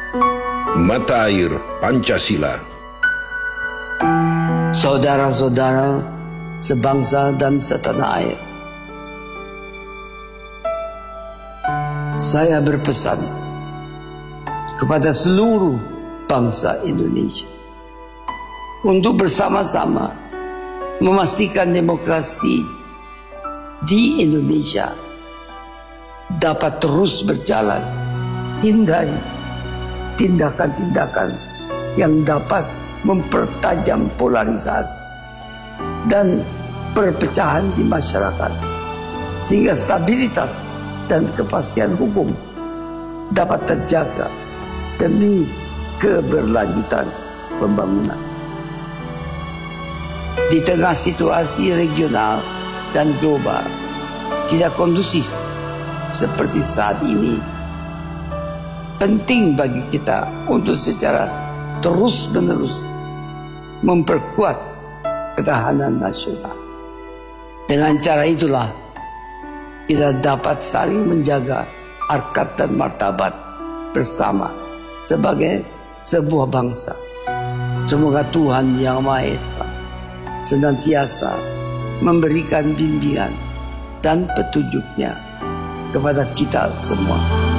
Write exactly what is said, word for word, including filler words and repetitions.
Mata air Pancasila. Saudara-saudara sebangsa dan setanah air, saya berpesan kepada seluruh bangsa Indonesia untuk bersama-sama memastikan demokrasi di Indonesia dapat terus berjalan. Hindari tindakan-tindakan yang dapat mempertajam polarisasi dan perpecahan di masyarakat, sehingga stabilitas dan kepastian hukum dapat terjaga demi keberlanjutan pembangunan. Di tengah situasi regional dan global tidak kondusif seperti saat ini, penting bagi kita untuk secara terus-menerus memperkuat ketahanan nasional. Dengan cara itulah kita dapat saling menjaga harkat dan martabat bersama sebagai sebuah bangsa. Semoga Tuhan Yang Maha Esa senantiasa memberikan bimbingan dan petunjuknya kepada kita semua.